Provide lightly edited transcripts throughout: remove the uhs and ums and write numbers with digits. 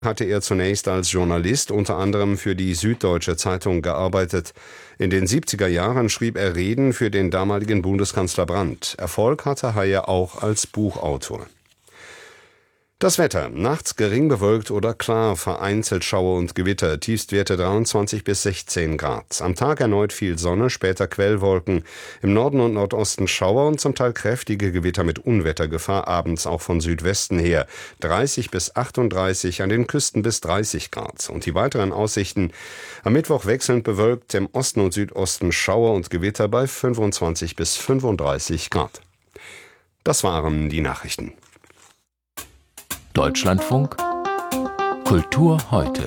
hatte er zunächst als Journalist unter anderem für die Süddeutsche Zeitung gearbeitet. In den 70er Jahren schrieb er Reden für den damaligen Bundeskanzler Brandt. Erfolg hatte Haye auch als Buchautor. Das Wetter. Nachts gering bewölkt oder klar, vereinzelt Schauer und Gewitter, Tiefstwerte 23 bis 16 Grad. Am Tag erneut viel Sonne, später Quellwolken. Im Norden und Nordosten Schauer und zum Teil kräftige Gewitter mit Unwettergefahr, abends auch von Südwesten her. 30 bis 38, an den Küsten bis 30 Grad. Und die weiteren Aussichten. Am Mittwoch wechselnd bewölkt, im Osten und Südosten Schauer und Gewitter bei 25 bis 35 Grad. Das waren die Nachrichten. Deutschlandfunk Kultur heute.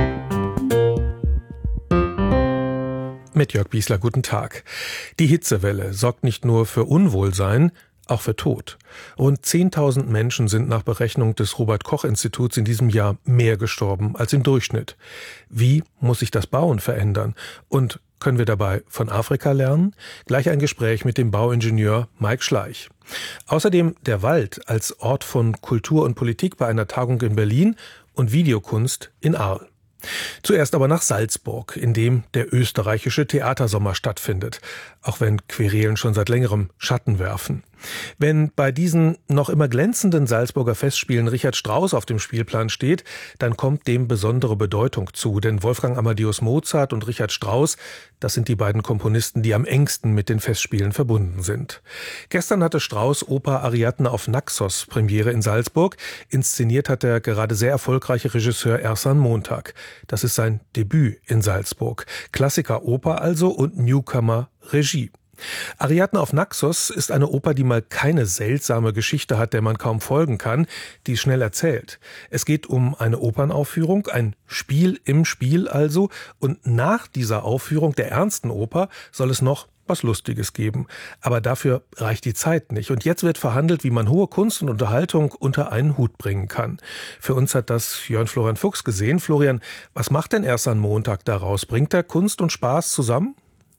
Mit Jörg Biesler, guten Tag. Die Hitzewelle sorgt nicht nur für Unwohlsein, auch für Tod. Rund 10.000 Menschen sind nach Berechnung des Robert-Koch-Instituts in diesem Jahr mehr gestorben als im Durchschnitt. Wie muss sich das Bauen verändern? Und können wir dabei von Afrika lernen? Gleich ein Gespräch mit dem Bauingenieur Mike Schleich. Außerdem der Wald als Ort von Kultur und Politik bei einer Tagung in Berlin und Videokunst in Arles. Zuerst aber nach Salzburg, in dem der österreichische Theatersommer stattfindet, auch wenn Querelen schon seit längerem Schatten werfen. Wenn bei diesen noch immer glänzenden Salzburger Festspielen Richard Strauss auf dem Spielplan steht, dann kommt dem besondere Bedeutung zu, denn Wolfgang Amadeus Mozart und Richard Strauss, das sind die beiden Komponisten, die am engsten mit den Festspielen verbunden sind. Gestern hatte Strauss Oper Ariadne auf Naxos Premiere in Salzburg. Inszeniert hat der gerade sehr erfolgreiche Regisseur Ersan Montag. Das ist sein Debüt in Salzburg. Klassiker-Oper also und Newcomer-Regie. Ariadne auf Naxos ist eine Oper, die mal keine seltsame Geschichte hat, der man kaum folgen kann, die schnell erzählt. Es geht um eine Opernaufführung, ein Spiel im Spiel also, und nach dieser Aufführung der ernsten Oper soll es noch was Lustiges geben. Aber dafür reicht die Zeit nicht. Und jetzt wird verhandelt, wie man hohe Kunst und Unterhaltung unter einen Hut bringen kann. Für uns hat das Jörn Florian Fuchs gesehen. Florian, was macht denn Ersan Montag daraus? Bringt er Kunst und Spaß zusammen?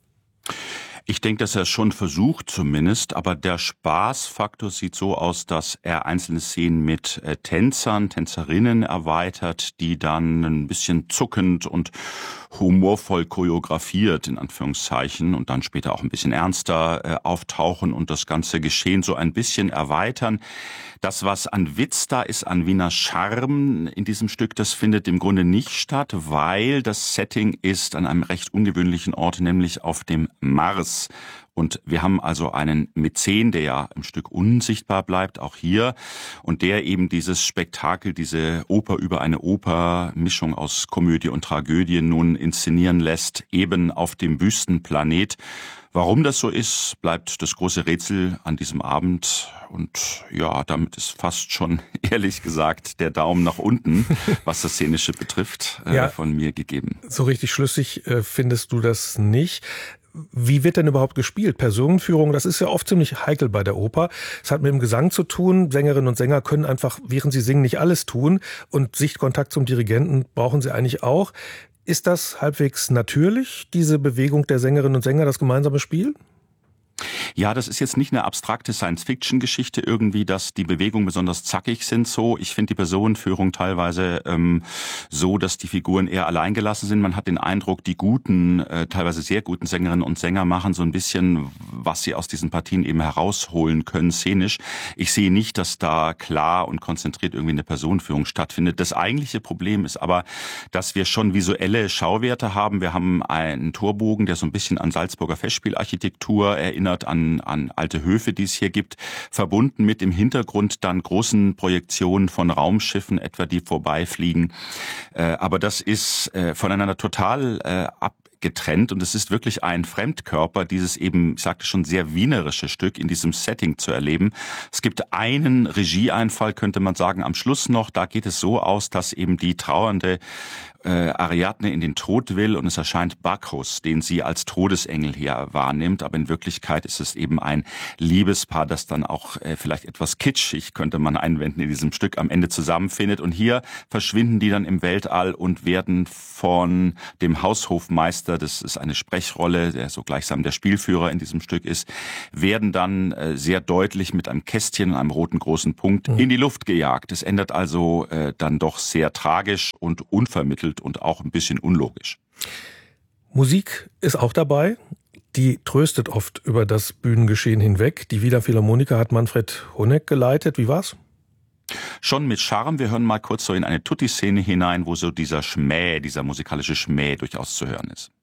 Ich denke, dass er es schon versucht zumindest, aber der Spaßfaktor sieht so aus, dass er einzelne Szenen mit Tänzern, Tänzerinnen erweitert, die dann ein bisschen zuckend und humorvoll choreografiert, in Anführungszeichen, und dann später auch ein bisschen ernster auftauchen und das ganze Geschehen so ein bisschen erweitern. Das, was an Witz da ist, an Wiener Charme in diesem Stück, das findet im Grunde nicht statt, weil das Setting ist an einem recht ungewöhnlichen Ort, nämlich auf dem Mars. Und wir haben also einen Mäzen, der ja im Stück unsichtbar bleibt, auch hier, und der eben dieses Spektakel, diese Oper über eine Oper, Mischung aus Komödie und Tragödie nun inszenieren lässt, eben auf dem Wüstenplanet. Warum das so ist, bleibt das große Rätsel an diesem Abend. Und ja, damit ist fast schon, ehrlich gesagt, der Daumen nach unten, was das Szenische betrifft, von mir gegeben. So richtig schlüssig findest du das nicht. Wie wird denn überhaupt gespielt? Personenführung, das ist ja oft ziemlich heikel bei der Oper. Es hat mit dem Gesang zu tun. Sängerinnen und Sänger können einfach, während sie singen, nicht alles tun. Und Sichtkontakt zum Dirigenten brauchen sie eigentlich auch. Ist das halbwegs natürlich, diese Bewegung der Sängerinnen und Sänger, das gemeinsame Spiel? Ja, das ist jetzt nicht eine abstrakte Science-Fiction-Geschichte irgendwie, dass die Bewegungen besonders zackig sind so. Ich finde die Personenführung teilweise so, dass die Figuren eher alleingelassen sind. Man hat den Eindruck, die guten, teilweise sehr guten Sängerinnen und Sänger machen so ein bisschen, was sie aus diesen Partien eben herausholen können, szenisch. Ich sehe nicht, dass da klar und konzentriert irgendwie eine Personenführung stattfindet. Das eigentliche Problem ist aber, dass wir schon visuelle Schauwerte haben. Wir haben einen Torbogen, der so ein bisschen an Salzburger Festspielarchitektur erinnert, an alte Höfe, die es hier gibt, verbunden mit im Hintergrund dann großen Projektionen von Raumschiffen, etwa die vorbeifliegen. Aber das ist voneinander total abgetrennt und es ist wirklich ein Fremdkörper, dieses eben, ich sagte schon, sehr wienerische Stück in diesem Setting zu erleben. Es gibt einen Regieeinfall, könnte man sagen, am Schluss noch. Da geht es so aus, dass eben die trauernde Ariadne in den Tod will und es erscheint Bacchus, den sie als Todesengel hier wahrnimmt. Aber in Wirklichkeit ist es eben ein Liebespaar, das dann auch vielleicht etwas kitschig, könnte man einwenden, in diesem Stück am Ende zusammenfindet. Und hier verschwinden die dann im Weltall und werden von dem Haushofmeister, das ist eine Sprechrolle, der so gleichsam der Spielführer in diesem Stück ist, werden dann sehr deutlich mit einem Kästchen, einem roten großen Punkt in die Luft gejagt. Es endet also dann doch sehr tragisch und unvermittelt und auch ein bisschen unlogisch. Musik ist auch dabei. Die tröstet oft über das Bühnengeschehen hinweg. Die Wiener Philharmoniker hat Manfred Honeck geleitet. Wie war's? Schon mit Charme. Wir hören mal kurz so in eine Tutti-Szene hinein, wo so dieser musikalische Schmäh durchaus zu hören ist.